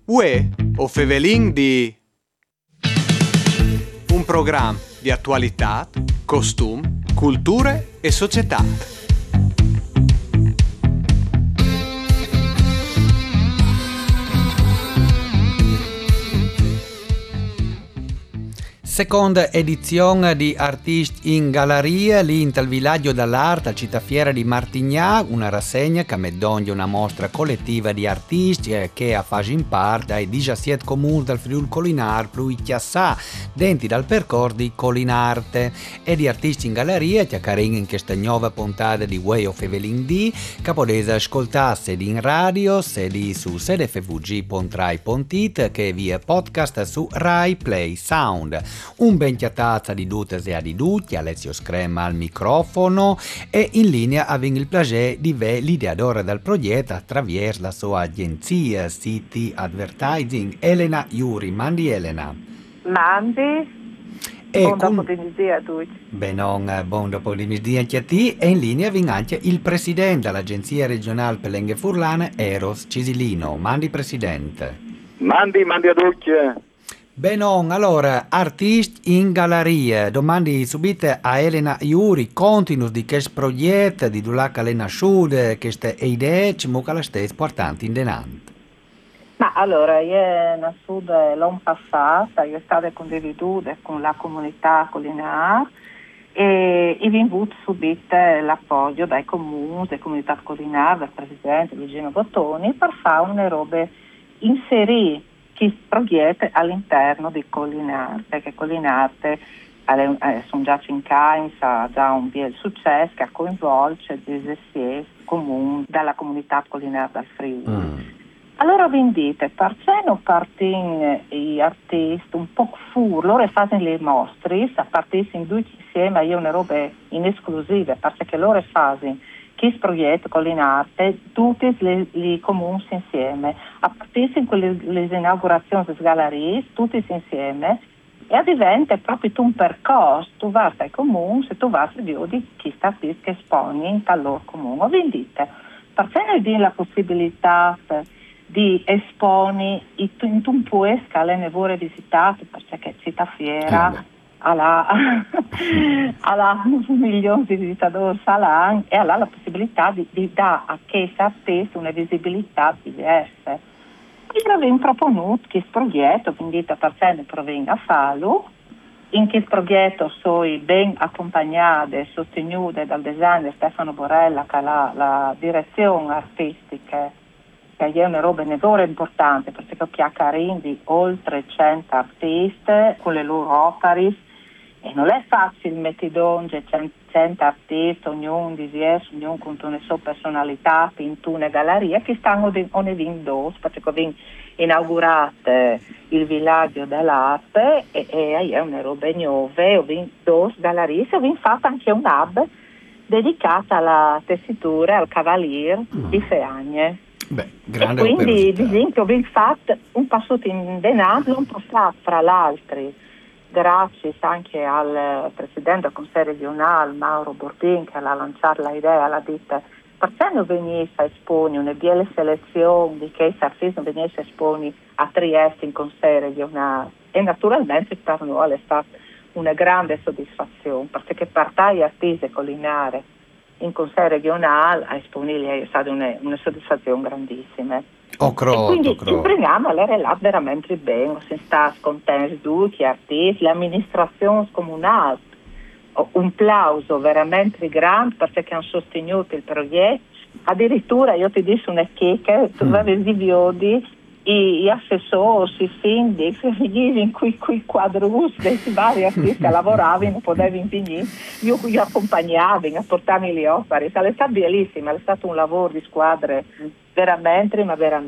Uè, o Fevelin di un programma di attualità, costum, culture e società. Seconda edizione di Artisti in Galleria, lì in tal villaggio dall'arte a Cittafiera di Martignà, una rassegna che medogna una mostra collettiva di artisti che a fase in parte ai 17 comuni del Friuli Colinar più chiassà denti dal percorso di Colinarte e di Artisti in Galleria che carin in questa nuova puntata di Way of Evelyn D che potete ascoltare sia in radio sia su sedefvg.rai.it che via podcast su Rai Play Sound. Un ben chiatazza di tutte e di tutti, Alessio Screma al microfono e in linea aveva il piacere di vedere l'ideatore del progetto attraverso la sua agenzia City Advertising, Elena Iuri. Mandi Elena. Mandi. Buon dopodimezzia a tutti. Buon dopodimezzia anche a te. E in linea viene anche il presidente dell'agenzia regionale Pelenghe Furlane, Eros Cisilino. Mandi presidente. Mandi a tutti. Allora, artisti in galleria, domandi subite a Elena Iuri, continuus di questo progetto, di dove è nasciuto, queste idee, ci muoca la stessa portanti in denante. Ma allora, io nascuta l'anno passato, io stavo condividuta con la comunità Colinar e ho avuto subito l'appoggio dai comuni, delle comunità Colinar, dal presidente Vigino Bottoni, per fare una roba inserire questo progetto all'interno di Colinarte, perché Colinarte sono già 5 anni, ha già un bel successo che coinvolge 16 comuni dalla comunità Colinarte del Friuli. Allora vi dite, perché non partono gli artisti un po' fuori, loro fanno le mostre, a partire in due insieme, io una roba in esclusiva, perché loro fanno questo progetto Colinarte, tutti i comuni insieme, a partire in quelle inaugurazioni delle gallerie, tutti insieme, e diventa proprio un percorso, tu vai ai comuni, se tu vai a vedere chi sta qui che espone in tal loro comune. Vi dite, perché non di la possibilità di esponi in un paese che le nevore visitate, perché Cittafiera alla 1 milione di visitatori all'anno e ha la possibilità di dare a questo artista una visibilità diversa. Io avevo proponuto questo progetto, quindi perché ne provenga a farlo. In questo progetto sono ben accompagnate e sostenute dal designer Stefano Borella che ha la direzione artistica, che è una roba nevore importante perché qui ha Carin di oltre 100 artisti con le loro opere. E non è facile mettere 100 artisti, ognuno diverso, ognuno con una sua personalità, in una galleria, che stanno in due, perché ho inaugurato il villaggio dell'arte e è una roba nuova, ho vinto 2 gallerie, e ho fatto anche un hub dedicato alla tessitura, al cavaliere di Feagne. Grande e quindi, operosità. ad esempio, ho fatto un passato in denaro, un po' fatto fra l'altro. Grazie anche al presidente del Consiglio regionale Mauro Bordin che ha lanciato l'idea, l'ha detto perché non venisse a esponi una bella selezione di che artisti non venisse a esponi a Trieste in Consiglio regionale e naturalmente per noi è stata una grande soddisfazione perché per gli artisti colinari in Consiglio regionale a esponili è stata una soddisfazione grandissima. E quindi ci prendiamo a là veramente bene, si sta contenti tutti gli artisti, l'amministrazione comunale, un plauso veramente grande perché hanno sostenuto il progetto, addirittura io ti dissi una chicca, tu avevi di viodi, gli assessori, i sindaci, in quei quadrus dei vari artisti che lavoravano, non potevi finire, io accompagnavo a portarmi le opere, è stata bellissima, è stato un lavoro di squadre veramente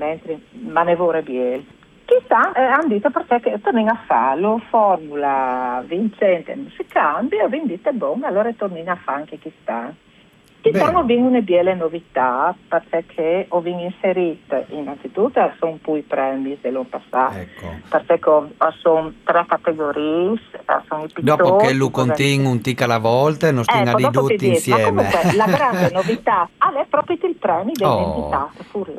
manevore bene. Chissà, hanno detto perché torniamo a farlo, formula vincente non si cambia, vi dite allora torniamo a fare anche chissà. Diciamo che una bella novità perché ho inserito innanzitutto sono poi i premi dell'anno passato perché sono 3 categorie, sono i pittori. Dopo che lo contiene un tic alla volta non stiamo di tutti insieme. Ma comunque la grande novità è proprio il premio dell'invitato